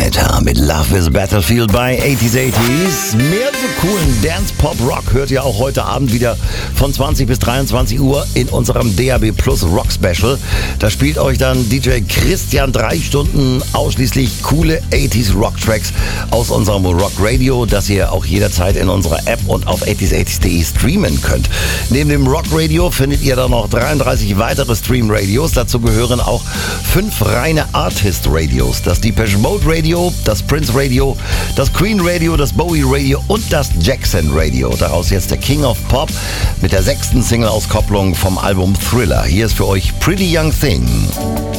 Senator mit Love is Battlefield bei 80s. Mehr so coolen Dance, Pop, Rock hört ihr auch heute Abend wieder von 20 bis 23 Uhr in unserem DAB Plus Rock Special. Da spielt euch dann DJ Christian 3 Stunden ausschließlich coole 80s Rock Tracks aus unserem Rock Radio, das ihr auch jederzeit in unserer App und auf 80s80s.de streamen könnt. Neben dem Rock Radio findet ihr dann noch 33 weitere Stream Radios. Dazu gehören auch 5 reine Artist Radios. Das Depeche Mode Radio, das Prince Radio, das Queen Radio, das Bowie Radio und das Jackson Radio. Daraus jetzt der King of Pop mit der 6. Single-Auskopplung vom Album Thriller. Hier ist für euch Pretty Young Thing.